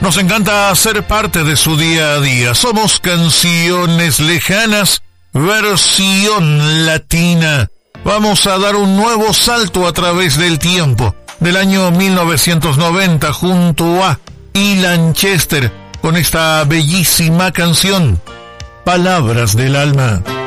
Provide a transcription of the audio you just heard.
Nos encanta ser parte de su día a día. Somos Canciones Lejanas, versión latina. Vamos a dar un nuevo salto a través del tiempo. Del año 1990 junto a Ilan Chester con esta bellísima canción, Palabras del Alma.